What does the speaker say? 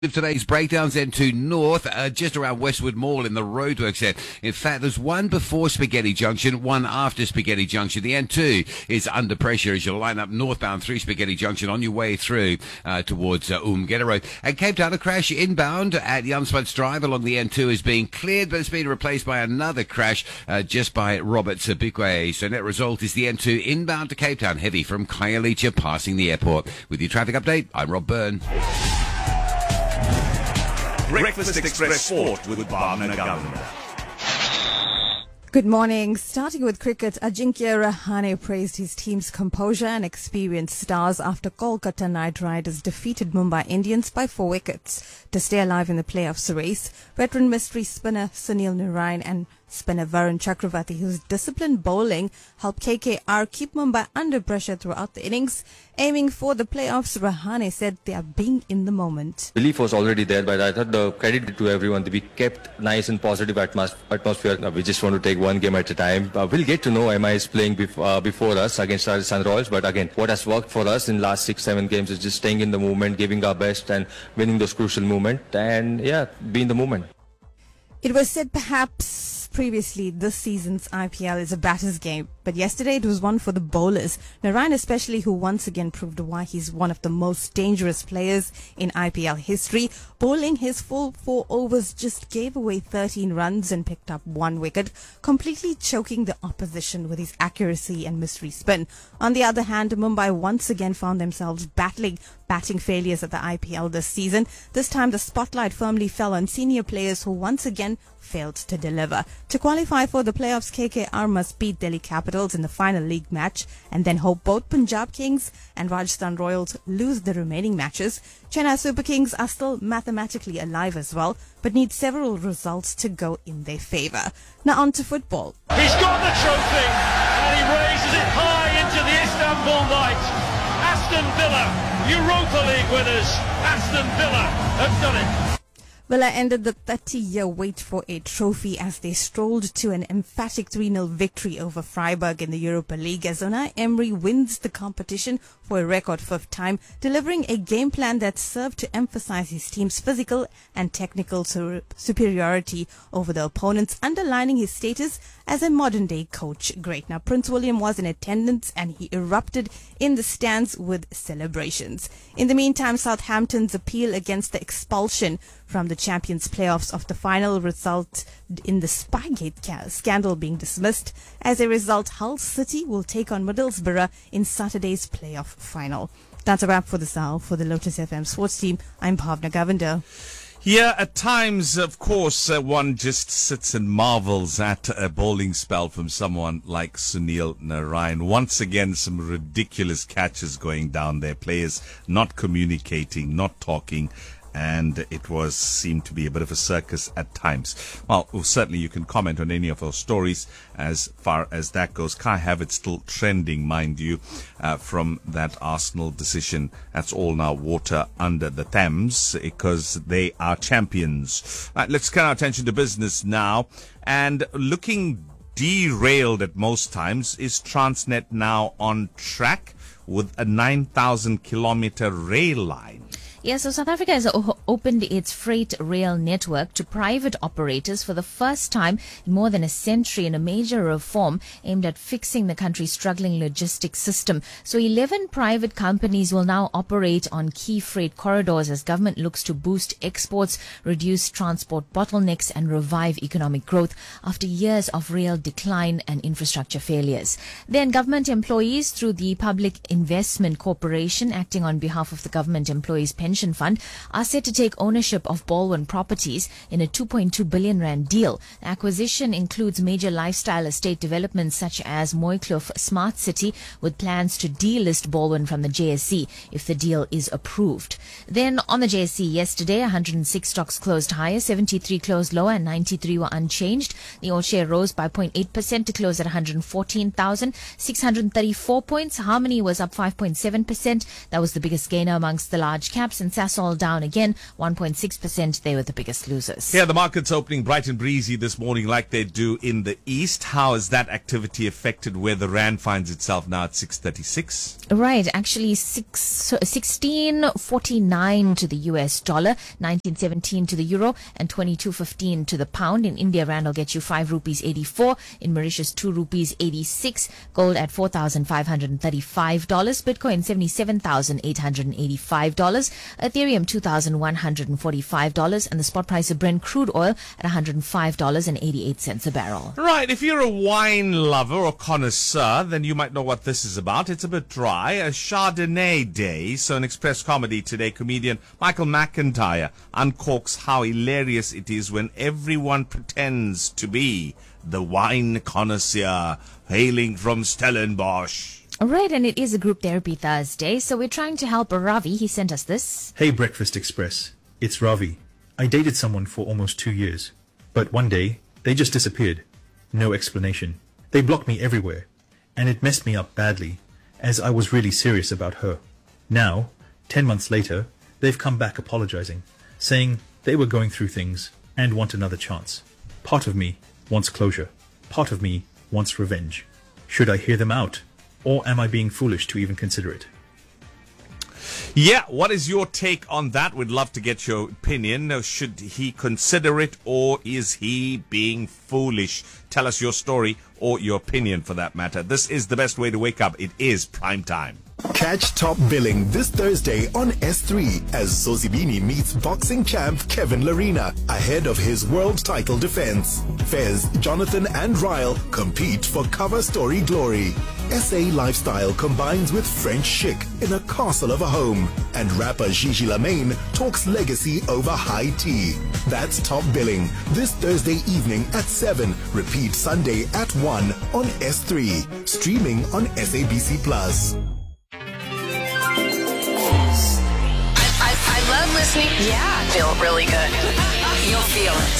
Of today's breakdowns N2 North, just around Westwood Mall in the roadworks there. In fact, there's one before Spaghetti Junction, one after Spaghetti Junction. The N2 is under pressure as you line up northbound through Spaghetti Junction on your way through towards Umgeda Road. And Cape Town, a crash inbound at Yamsputs Drive along the N2 is being cleared, but it's been replaced by another crash just by Robert Sabikwe. So net result is the N2 inbound to Cape Town, heavy from Khayelitsha passing the airport. With your traffic update, I'm Rob Byrne. Breakfast Express Sport with Bhavna Govender. Good morning. Starting with cricket, Ajinkya Rahane praised his team's composure and experienced stars after Kolkata Knight Riders defeated Mumbai Indians by 4 wickets to stay alive in the playoffs race. Veteran mystery spinner Sunil Narine and spinner Varun Chakravarti, whose disciplined bowling helped KKR keep Mumbai under pressure throughout the innings. Aiming for the playoffs, Rahane said they are being in the moment. Belief was already there, but I thought the credit to everyone. We kept nice and positive atmosphere. We just want to take one game at a time. We'll get to know MI is playing before us against Rajasthan Royals, but again, what has worked for us in the last 6-7 games is just staying in the moment, giving our best and winning those crucial moments, and be in the moment. It was said perhaps previously this season's IPL is a batter's game, but yesterday it was one for the bowlers. Narine especially, who once again proved why he's one of the most dangerous players in IPL history. Bowling his full 4 overs just gave away 13 runs and picked up 1 wicket, completely choking the opposition with his accuracy and mystery spin. On the other hand, Mumbai once again found themselves battling batting failures at the IPL this season. This time the spotlight firmly fell on senior players who once again failed to deliver. To qualify for the playoffs, KKR must beat Delhi Capitals in the final league match and then hope both Punjab Kings and Rajasthan Royals lose the remaining matches. Chennai Super Kings are still mathematically alive as well, but need several results to go in their favour. Now on to football. He's got the trophy and he raises it high into the Istanbul night. Aston Villa, Europa League winners. Aston Villa have done it. Villa ended the 30-year wait for a trophy as they strolled to an emphatic 3-0 victory over Freiburg in the Europa League as Unai Emery wins the competition for a record 5th time, delivering a game plan that served to emphasize his team's physical and technical superiority over the opponents, underlining his status as a modern-day coach great. Now, Prince William was in attendance and he erupted in the stands with celebrations. In the meantime, Southampton's appeal against the expulsion from the Champions playoffs of the final result in the Spygate scandal being dismissed. As a result, Hull City will take on Middlesbrough in Saturday's playoff final. That's a wrap for this hour. For the Lotus FM sports team, I'm Bhavna Govender. Yeah, at times, of course, one just sits and marvels at a bowling spell from someone like Sunil Narine. Once again, some ridiculous catches going down there. Players not communicating, not talking. And it seemed to be a bit of a circus at times. Well, certainly you can comment on any of those stories as far as that goes. Kai Havertz still trending, mind you, from that Arsenal decision. That's all now water under the Thames because they are champions. Let's turn our attention to business now. And looking derailed at most times, is Transnet now on track with a 9,000-kilometer rail line? Yes, so South Africa has opened its freight rail network to private operators for the first time in more than a century in a major reform aimed at fixing the country's struggling logistics system. So 11 private companies will now operate on key freight corridors as government looks to boost exports, reduce transport bottlenecks and revive economic growth after years of rail decline and infrastructure failures. Then government employees through the Public Investment Corporation, acting on behalf of the Government Employees Pension Fund, are set to take ownership of Baldwin Properties in a 2.2 billion rand deal. The acquisition includes major lifestyle estate developments such as Mooikloof Smart City, with plans to delist Baldwin from the JSE if the deal is approved. Then on the JSE yesterday, 106 stocks closed higher, 73 closed lower and 93 were unchanged. The All Share rose by 0.8% to close at 114,634 points. Harmony was up 5.7%. That was the biggest gainer amongst the large caps. and Sasol down again, 1.6%. They were the biggest losers. Yeah, the market's opening bright and breezy this morning like they do in the East. How has that activity affected where the Rand finds itself now at 636? Right, actually 16.49 to the US dollar, 19.17 to the euro, and 22.15 to the pound. In India, Rand will get you 5 rupees 84. In Mauritius, 2 rupees 86. Gold at $4,535. Bitcoin $77,885. Ethereum $2,145. And the spot price of Brent crude oil at $105.88 a barrel. Right, if you're a wine lover or connoisseur, then you might know what this is about. It's a bit dry, a Chardonnay day. So in Express Comedy today, comedian Michael McIntyre uncorks how hilarious it is when everyone pretends to be the wine connoisseur hailing from Stellenbosch. All right, and it is a group therapy Thursday, so we're trying to help Ravi. He sent us this. Hey Breakfast Express, it's Ravi. I dated someone for almost 2 years, but one day they just disappeared. No explanation. They blocked me everywhere, and it messed me up badly, as I was really serious about her. Now, 10 months later, they've come back apologizing, saying they were going through things and want another chance. Part of me wants closure. Part of me wants revenge. Should I hear them out? Or am I being foolish to even consider it? Yeah, what is your take on that? We'd love to get your opinion. Should he consider it, or is he being foolish? Tell us your story or your opinion for that matter. This is the best way to wake up. It is prime time. Catch Top Billing this Thursday on S3 as Zozibini meets boxing champ Kevin Larina ahead of his world title defense. Fez, Jonathan and Ryle compete for cover story glory. SA lifestyle combines with French chic in a castle of a home. And rapper Gigi Lamaine talks legacy over high tea. That's Top Billing this Thursday evening at 7. Repeat Sunday at 1 on S3. Streaming on SABC+. I love listening. Yeah, I feel really good.